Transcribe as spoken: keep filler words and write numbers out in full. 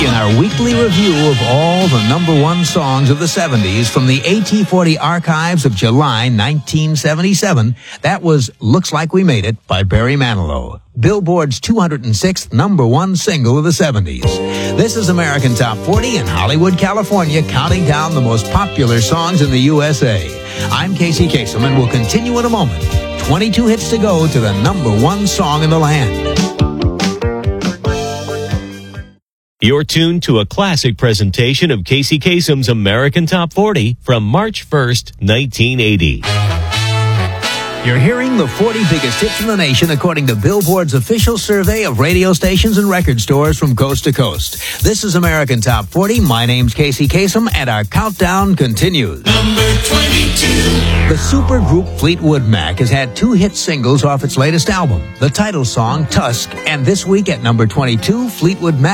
in our weekly review of all the number one songs of the seventies from the A T forty archives of July nineteen seventy-seven. That was Looks Like We Made It by Barry Manilow, Billboard's two hundred sixth number one single of the seventies. This is American Top forty in Hollywood, California, counting down the most popular songs in the U S A. I'm Casey Kasem, and we'll continue in a moment. twenty-two hits to go to the number one song in the land. You're tuned to a classic presentation of Casey Kasem's American Top forty from March first, nineteen eighty. You're hearing the forty biggest hits in the nation according to Billboard's official survey of radio stations and record stores from coast to coast. This is American Top forty. My name's Casey Kasem, and our countdown continues. Number twenty-two. The supergroup Fleetwood Mac has had two hit singles off its latest album, the title song, Tusk, and this week at number twenty-two, Fleetwood Mac